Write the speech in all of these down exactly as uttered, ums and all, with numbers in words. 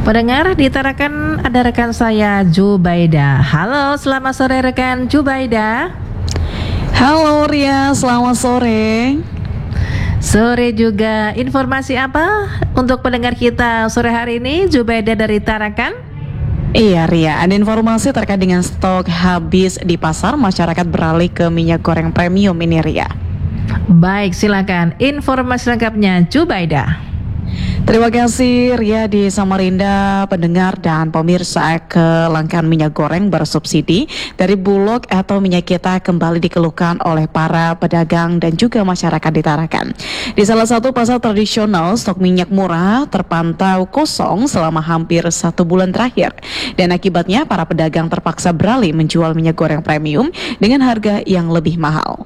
Pendengar, di Tarakan ada rekan saya Jubaida. Halo, selamat sore rekan Jubaida. Halo Ria, selamat sore. Sore juga. Informasi apa untuk pendengar kita sore hari ini, Jubaida dari Tarakan? Iya Ria, ada informasi terkait dengan stok habis di pasar, masyarakat beralih ke minyak goreng premium ini Ria. Baik, silakan informasi lengkapnya Jubaida. Terima kasih Ria di Samarinda, pendengar dan pemirsa. Kelangkaan minyak goreng bersubsidi dari Bulog atau minyak kita kembali dikeluhkan oleh para pedagang dan juga masyarakat di Tarakan. Di salah satu pasar tradisional, stok minyak murah terpantau kosong selama hampir satu bulan terakhir. Dan akibatnya para pedagang terpaksa beralih menjual minyak goreng premium dengan harga yang lebih mahal.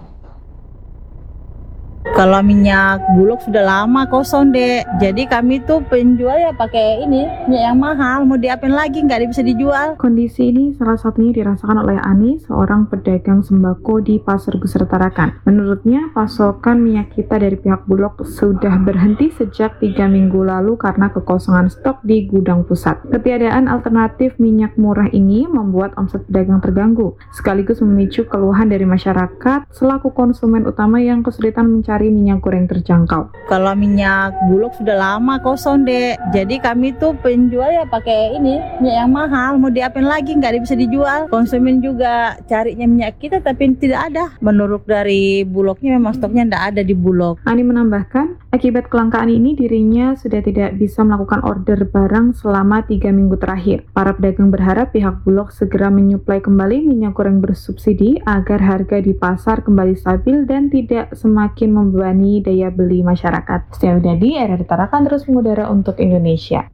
Kalau minyak bulog sudah lama kosong dek, jadi kami tuh penjual ya pakai ini minyak yang mahal, mau diapain lagi, nggak bisa dijual. Kondisi ini salah satunya dirasakan oleh Ani, seorang pedagang sembako di Pasar Besar Tarakan. Menurutnya, pasokan minyak kita dari pihak Bulog sudah berhenti sejak tiga minggu lalu karena kekosongan stok di gudang pusat. Ketiadaan alternatif minyak murah ini membuat omset pedagang terganggu, sekaligus memicu keluhan dari masyarakat selaku konsumen utama yang kesulitan mencari minyak goreng terjangkau. Kalau minyak bulog sudah lama kosong dek, jadi kami tuh penjual ya pakai ini minyak yang mahal, mau diapain lagi, nggak bisa dijual. Konsumen juga carinya minyak kita tapi tidak ada. Menurut dari bulognya memang stoknya tidak ada di bulog. Ani menambahkan, akibat kelangkaan ini dirinya sudah tidak bisa melakukan order barang selama tiga minggu terakhir. Para pedagang berharap pihak Bulog segera menyuplai kembali minyak goreng bersubsidi agar harga di pasar kembali stabil dan tidak semakin membebani daya beli masyarakat. Setia Widadi, R R Tarakan terus mengudara untuk Indonesia.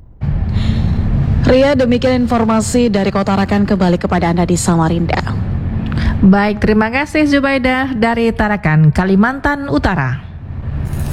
Ria, demikian informasi dari Kota Tarakan, kembali kepada Anda di Samarinda. Baik, terima kasih Jubaida dari Tarakan, Kalimantan Utara.